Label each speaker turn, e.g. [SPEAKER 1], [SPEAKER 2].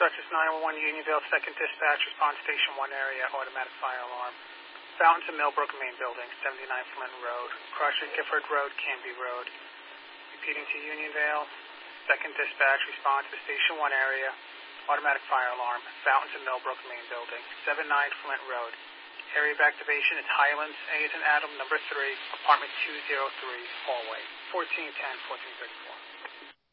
[SPEAKER 1] Sussex 911 Unionville, second dispatch, response station 1 area, automatic fire alarm. Fountains and Millbrook main building, 79 Flint Road. Cross Gifford Road, Canby Road. Repeating to Unionville, second dispatch, response to station 1 area, automatic fire alarm. Fountains and Millbrook main building, 79 Flint Road. Area of activation is Highlands, A as in Adam, number 3, apartment 203, hallway, 1410, 1434.